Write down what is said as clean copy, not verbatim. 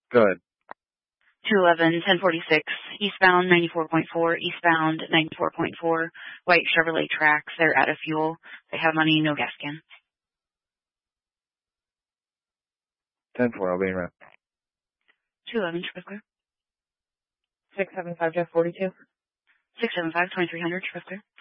Good. 211, 1046, eastbound 94.4, eastbound 94.4, white Chevrolet Trax. They're out of fuel. They have money, no gas can. 10-4, I'll be in route. 211, traffic clear. 675 Jeff 42. 675, 2300, traffic clear.